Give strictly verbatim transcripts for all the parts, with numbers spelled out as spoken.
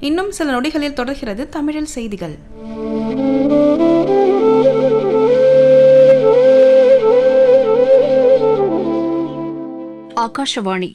இன்னும் சில நொடிகளில் தொடர்கிறது தமிழில் செய்திகள். ஆகாஷவாணி.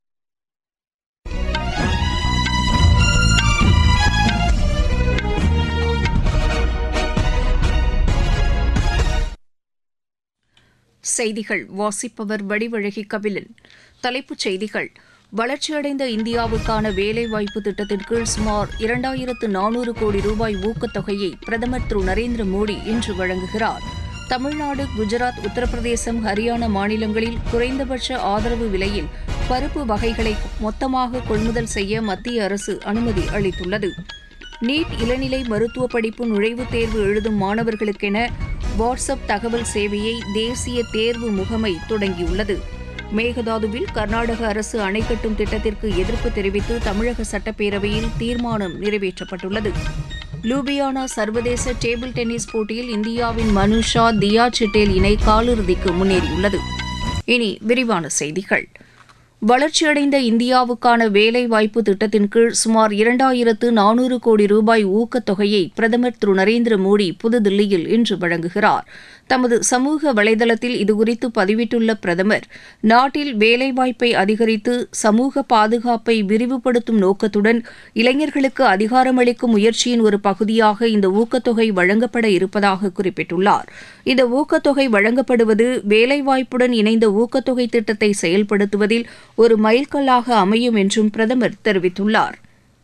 செய்திகள் வாசிப்பவர் வடிவழகி கபிலன். தலைப்புச் செய்திகள். வளர்ச்சியடைந்த இந்தியாவுக்கான வேலைவாய்ப்பு திட்டத்தின் கீழ் சுமார் இரண்டாயிரத்து நானூறு கோடி ரூபாய் ஊக்கத்தொகையை பிரதமர் திரு நரேந்திர மோடி இன்று வழங்குகிறார். தமிழ்நாடு, குஜராத், உத்தரப்பிரதேசம், ஹரியானா மாநிலங்களில் குறைந்தபட்ச ஆதரவு விலையில் பருப்பு வகைகளை மொத்தமாக கொள்முதல் செய்ய மத்திய அரசு அனுமதி அளித்துள்ளது. நீட் இளநிலை மருத்துவ படிப்பு நுழைவுத் தேர்வு எழுதும் மாணவர்களுக்கென வாட்ஸ்அப் தகவல் சேவையை தேசிய தேர்வு முகமை தொடங்கியுள்ளது. மேகதாதுவில் கர்நாடக அரசு அணை கட்டும் திட்டத்திற்கு எதிர்ப்பு தெரிவித்து தமிழக சட்டப்பேரவையில் தீர்மானம் நிறைவேற்றப்பட்டுள்ளது. லூபியானா சர்வதேச டேபிள் டென்னிஸ் போட்டியில் இந்தியாவின் மனுஷா தியா சிட்டேல் இணை காலிறுதிக்கு முன்னேறியுள்ளது. இனி விரிவான செய்திகள். வளர்ச்சியடைந்த இந்தியாவுக்கான வேலைவாய்ப்பு திட்டத்தின் கீழ் சுமார் இரண்டாயிரத்து நானூறு கோடி ரூபாய் ஊக்கத்தொகையை பிரதமர் திரு நரேந்திர மோடி புதுதில்லியில் இன்று வழங்குகிறார். தமது சமூக வலைதளத்தில் இதுகுறித்து பதிவிட்டுள்ள பிரதமர், நாட்டில் வேலைவாய்ப்பை அதிகரித்து சமூக பாதுகாப்பை விரிவுபடுத்தும் நோக்கத்துடன் இளைஞர்களுக்கு அதிகாரமளிக்கும் முயற்சியின் ஒரு பகுதியாக இந்த ஊக்கத்தொகை வழங்கப்பட இருப்பதாக குறிப்பிட்டுள்ளார். இந்த ஊக்கத்தொகை வழங்கப்படுவது வேலைவாய்ப்புடன் இணைந்த ஊக்கத்தொகை திட்டத்தை செயல்படுத்துவதில் ஒரு மைல்கல்லாக அமையும் என்றும் பிரதமர் தெரிவித்துள்ளார்.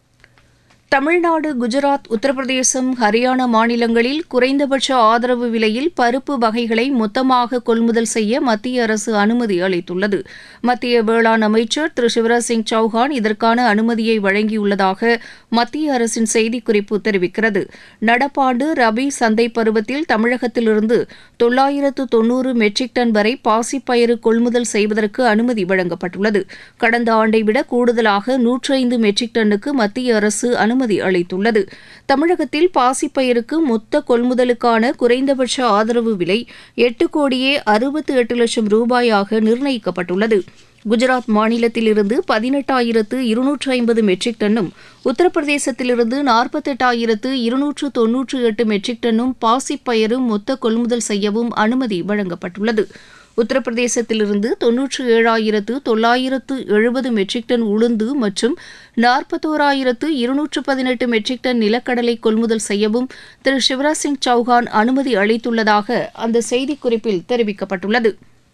தமிழ்நாடு, குஜராத், உத்தரப்பிரதேசம், ஹரியானா மாநிலங்களில் குறைந்தபட்ச ஆதரவு விலையில் பருப்பு வகைகளை மொத்தமாக கொள்முதல் செய்ய மத்திய அரசு அனுமதி அளித்துள்ளது. மத்திய வேளாண் அமைச்சர் திரு சிவராஜ் சிங் சௌஹான் இதற்கான அனுமதியை வழங்கியுள்ளதாக மத்திய அரசின் செய்திக்குறிப்பு தெரிவிக்கிறது. நடப்பாண்டு ரபி சந்தை பருவத்தில் தமிழகத்திலிருந்து தொள்ளாயிரத்து தொன்னூறு மெட்ரிக் டன் வரை பாசிப்பயிறு கொள்முதல் செய்வதற்கு அனுமதி வழங்கப்பட்டுள்ளது. கடந்த ஆண்டை விட கூடுதலாக நூற்று ஐந்து மெட்ரிக் டன்னுக்கு மத்திய அரசு அனுமதி அனுமதி அளித்துள்ளது. தமிழகத்தில் பாசிப்பயிருக்கு மொத்த கொள்முதலுக்கான குறைந்தபட்ச ஆதரவு விலை எட்டு கோடியே அறுபத்து எட்டு லட்சம் ரூபாயாக நிர்ணயிக்கப்பட்டுள்ளது. குஜராத் மாநிலத்திலிருந்து பதினெட்டாயிரத்து இருநூற்று ஐம்பது மெட்ரிக் டன்னும், உத்தரப்பிரதேசத்திலிருந்து நாற்பத்தெட்டாயிரத்து இருநூற்று தொன்னூற்று எட்டு மெட்ரிக் டன்னும் பாசிப்பயிறு மொத்த கொள்முதல் செய்யவும் அனுமதி வழங்கப்பட்டுள்ளது. உத்தரப்பிரதேசத்திலிருந்து தொன்னூற்று ஏழாயிரத்து தொள்ளாயிரத்து எழுபது மெட்ரிக் டன் உளுந்து மற்றும் நாற்பத்தோராயிரத்து இருநூற்று பதினெட்டு மெட்ரிக் டன் நிலக்கடலை கொள்முதல் செய்யவும் திரு சிவராஜ் சிங் சௌஹான் அனுமதி அளித்துள்ளதாக அந்த செய்திக்குறிப்பில் தெரிவிக்கப்பட்டுள்ளது.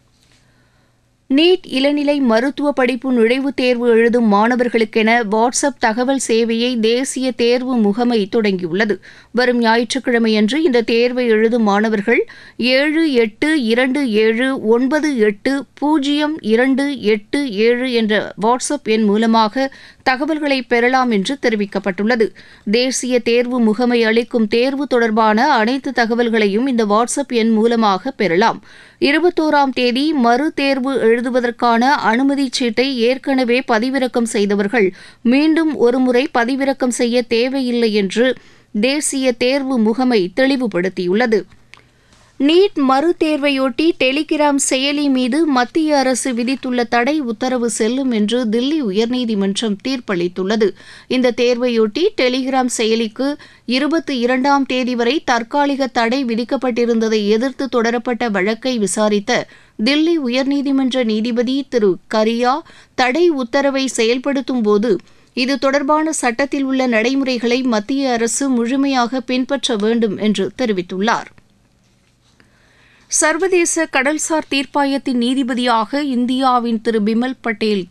நீட் இளநிலை மருத்துவ படிப்பு நுழைவுத் தேர்வு எழுதும் மாணவர்களுக்கென வாட்ஸ்அப் தகவல் சேவையை தேசிய தேர்வு முகமை தொடங்கியுள்ளது. வரும் ஞாயிற்றுக்கிழமையன்று இந்த தேர்வை எழுதும் மாணவர்கள் ஏழு எட்டு இரண்டு ஏழு ஒன்பது எட்டு பூஜ்ஜியம் இரண்டு எட்டு ஏழு என்ற வாட்ஸ்அப் எண் மூலமாக தகவல்களை பெறலாம் என்று தெரிவிக்கப்பட்டுள்ளது. தேசிய தேர்வு முகமை அளிக்கும் தேர்வு தொடர்பான அனைத்து தகவல்களையும் இந்த வாட்ஸ்அப் எண் மூலமாக பெறலாம். இருபத்தோராம் தேதி மறு தேர்வு எழுதுவதற்கான அனுமதிச் சீட்டை ஏற்கனவே பதிவிறக்கம் செய்தவர்கள் மீண்டும் ஒருமுறை பதிவிறக்கம் செய்ய தேவையில்லை என்று தேசிய தேர்வு முகமை தெளிவுபடுத்தியுள்ளது. நீட் மறு தேர்வையொட்டி டெலிகிராம் செயலி மீது மத்திய அரசு விதித்துள்ள தடை உத்தரவு செல்லும் என்று தில்லி உயர்நீதிமன்றம் தீர்ப்பளித்துள்ளது. இந்த தேர்வையொட்டி டெலிகிராம் செயலிக்கு இருபத்தி இரண்டாம் தேதி வரை தற்காலிக தடை விதிக்கப்பட்டிருந்ததை எதிர்த்து தொடரப்பட்ட வழக்கை விசாரித்த தில்லி உயர்நீதிமன்ற நீதிபதி திரு கரியா தடை உத்தரவை செயல்படுத்தும் போது இது தொடர்பான சட்டத்தில் உள்ள நடைமுறைகளை மத்திய அரசு முழுமையாக பின்பற்ற வேண்டும் என்று தெரிவித்துள்ளார். சர்வதேச கடல்சார் தீர்ப்பாயத்தின் நீதிபதியாக இந்தியாவின் திரு பிமல் பட்டேல்